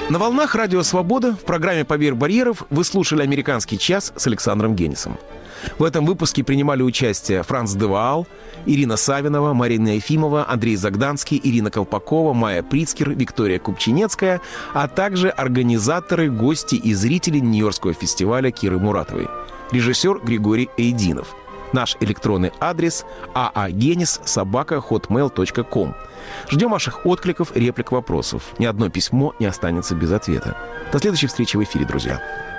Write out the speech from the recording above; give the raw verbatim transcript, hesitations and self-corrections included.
На волнах Радио Свобода в программе «Поверь барьеров» вы слушали «Американский час» с Александром Генисом. В этом выпуске принимали участие Франц де Ваал, Ирина Савинова, Марина Ефимова, Андрей Загданский, Ирина Колпакова, Майя Прицкер, Виктория Купчинецкая, а также организаторы, гости и зрители Нью-Йоркского фестиваля Киры Муратовой. Режиссер Григорий Эйдинов. Наш электронный адрес aagenis собака хотмейл точка ком. Ждем ваших откликов, реплик, вопросов. Ни одно письмо не останется без ответа. До следующей встречи в эфире, друзья.